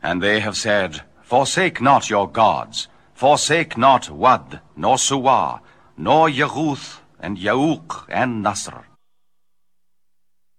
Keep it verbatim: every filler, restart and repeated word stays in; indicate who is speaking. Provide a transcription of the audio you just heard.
Speaker 1: And they have said, Forsake not your gods, forsake not Wad, nor Suwa, nor Yeruth, and Yauq, and Nasr.